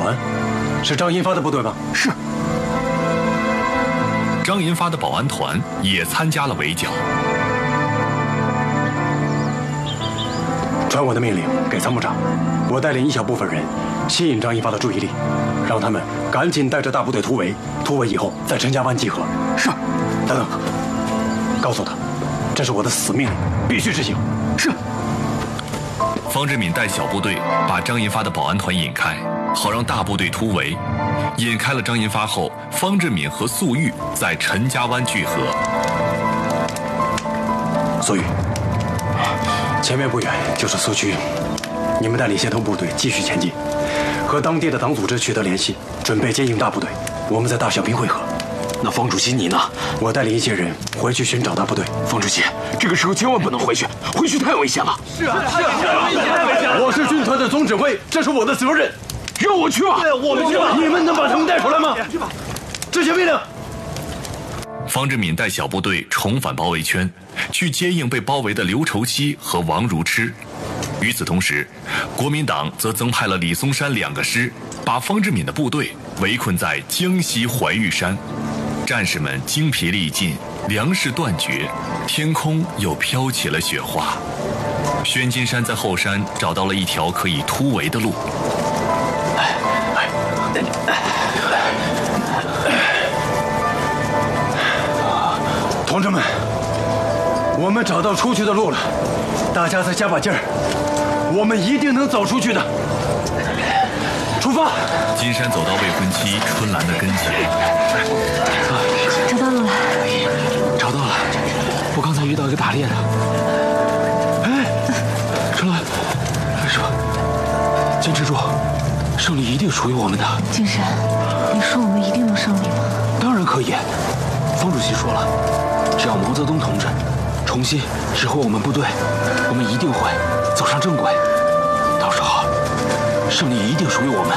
安，是张银发的部队吗？ 是。 张银发的保安团也参加了围剿。 传我的命令给参谋长，我带领一小部分人吸引张银发的注意力，让他们赶紧带着大部队突围，突围以后在陈家湾集合。 是。 等等，告诉他，这是我的死命令，必须执行。 是。 方志敏带小部队把张银发的保安团引开，好让大部队突围。引开了张银发后，方志敏和粟裕在陈家湾聚合。 粟裕，前面不远就是苏区，你们带领先头部队继续前进，和当地的党组织取得联系，准备接应大部队。我们在大小坪会合。 那方主席你呢？ 我带领一些人回去寻找大部队。 方主席，这个时候千万不能回去，回去太危险了。 是啊，太危险了！我是军团的总指挥，这是我的责任。 让我去吧。 对，我们去吧。你们能把他们带出来吗？去吧。执行命令。 方志敏带小部队重返包围圈，去接应被包围的刘畴西和王如痴。与此同时，国民党则增派了李松山2个师，把方志敏的部队围困在江西怀玉山。战士们精疲力尽，粮食断绝，天空又飘起了雪花。宣金山在后山找到了一条可以突围的路。 同志们，我们找到出去的路了，大家再加把劲儿，我们一定能走出去的。出发！ 金山走到未婚妻春兰的跟前。 找到路了。 找到了，我刚才遇到一个打猎的。哎，春兰，是吧？坚持住，胜利一定属于我们的。 金山，你说我们一定能胜利吗？ 当然可以。方主席说了，只要毛泽东同志重新指挥我们部队，我们一定会走上正轨。到时候，胜利一定属于我们。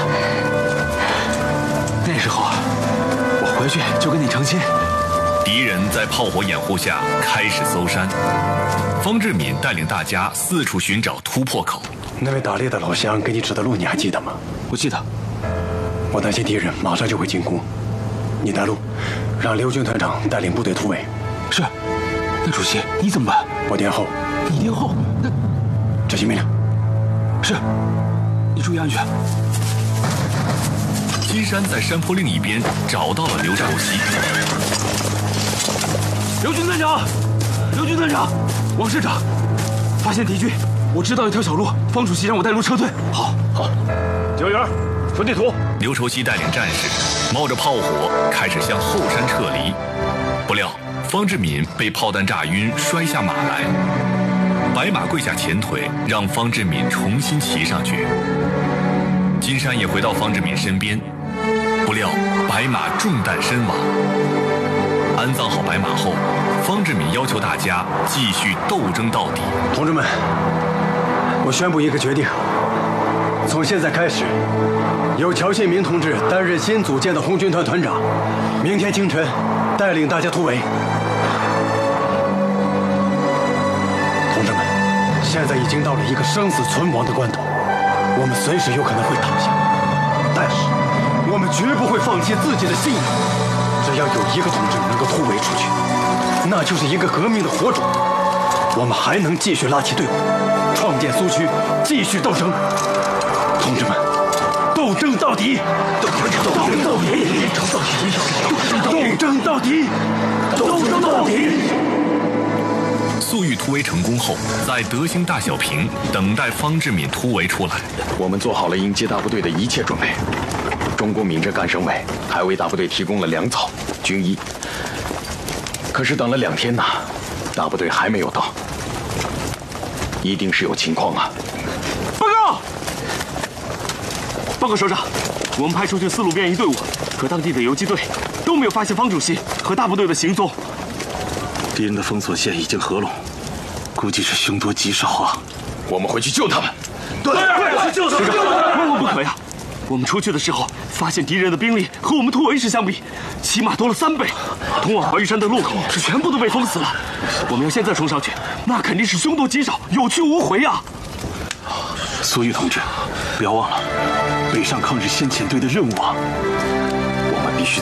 那时候，我回去就跟你成亲。 敌人在炮火掩护下开始搜山，方志敏带领大家四处寻找突破口。 那位打猎的老乡给你指的路，你还记得吗？ 我记得。 我担心敌人马上就会进攻，你带路，让刘军团长带领部队突围。 是。那主席你怎么办？ 我殿后。 你殿后？那执行命令。 是。你注意安全。 金山在山坡另一边找到了刘畴西。 刘军团长，刘军团长，王师长，发现敌军，我知道一条小路，方主席让我带路撤退。 好，好。 警卫员，传地图。 刘畴西带领战士冒着炮火开始向后山撤离，不料方志敏被炮弹炸晕，摔下马来。白马跪下前腿，让方志敏重新骑上去。金山也回到方志敏身边，不料白马中弹身亡。安葬好白马后，方志敏要求大家继续斗争到底。 同志们，我宣布一个决定：从现在开始，由乔信明同志担任新组建的红军团团长，明天清晨带领大家突围。同志们，现在已经到了一个生死存亡的关头，我们随时有可能会倒下，但是我们绝不会放弃自己的信仰。只要有一个同志能够突围出去，那就是一个革命的火种，我们还能继续拉起队伍，创建苏区，继续斗争。同志们，斗争到底！斗争到底！斗争到底！斗争到底！ 粟裕突围成功后，在德兴大小坪等待方志敏突围出来。 我们做好了迎接大部队的一切准备。中国闽浙赣省委还为大部队提供了粮草、军医。可是等了2天呐，大部队还没有到，一定是有情况啊！ 报告！报告首长，我们派出去4路便衣队伍和当地的游击队，都没有发现方主席和大部队的行踪。 敌人的封锁线已经合拢，估计是凶多吉少啊！ 我们回去救他们。 对，去救他们！万万不可呀！我们出去的时候，发现敌人的兵力和我们突围时相比，起码多了3倍。通往怀玉山的路口是全部都被封死了。我们要现在冲上去，那肯定是凶多吉少，有去无回啊！ 粟裕同志，不要忘了， 北上抗日先遣队的任务啊！